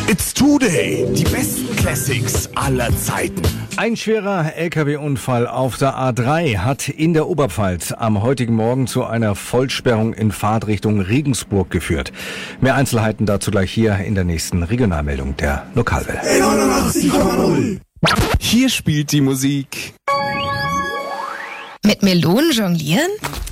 It's Today. Die besten Classics aller Zeiten. Ein schwerer LKW-Unfall auf der A3 hat in der Oberpfalz am heutigen Morgen zu einer Vollsperrung in Fahrtrichtung Regensburg geführt. Mehr Einzelheiten dazu gleich hier in der nächsten Regionalmeldung der Lokalwelle. 89,0. Hier spielt die Musik. Mit Melonen jonglieren?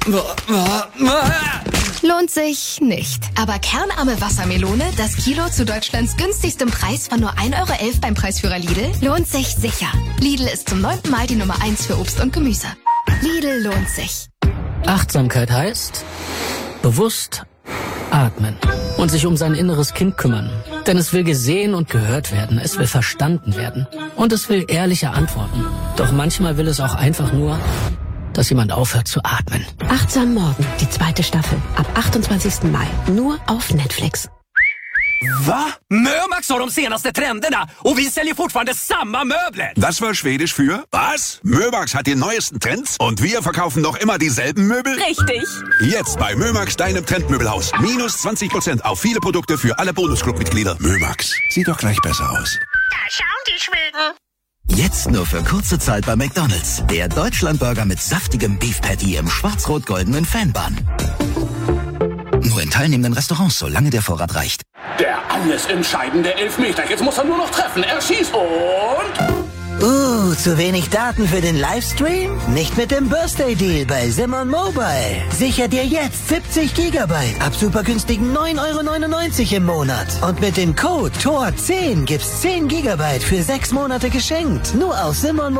Lohnt sich nicht. Aber kernarme Wassermelone, das Kilo zu Deutschlands günstigstem Preis von nur 1,11 € beim Preisführer Lidl, lohnt sich sicher. Lidl ist zum 9. Mal die Nummer 1 für Obst und Gemüse. Lidl lohnt sich. Achtsamkeit heißt bewusst atmen und sich um sein inneres Kind kümmern. Denn es will gesehen und gehört werden, es will verstanden werden und es will ehrliche Antworten. Doch manchmal will es auch einfach nur, dass jemand aufhört zu atmen. Achtsam Morgen, die 2. Staffel. Ab 28. Mai. Nur auf Netflix. Va? Mömax har de senaste trenderna och vi säljer fortfarande samma möbler. Das war Schwedisch für was? Mömax hat die neuesten Trends und wir verkaufen noch immer dieselben Möbel? Richtig. Jetzt bei Mömax, deinem Trendmöbelhaus. Minus 20% auf viele Produkte für alle Bonusclub-Mitglieder. Mömax, sieht doch gleich besser aus. Da schauen die Schweden. Jetzt nur für kurze Zeit bei McDonald's. Der Deutschlandburger mit saftigem Beef Patty im schwarz-rot-goldenen Fanbun. Nur in teilnehmenden Restaurants, solange der Vorrat reicht. Der alles entscheidende Elfmeter. Jetzt muss er nur noch treffen. Er schießt und... zu wenig Daten für den Livestream? Nicht mit dem Birthday Deal bei Simon Mobile. Sicher dir jetzt 70 GB ab super günstigen 9,99 € im Monat. Und mit dem Code TOR10 gibt's 10 GB für 6 Monate geschenkt. Nur auf Simon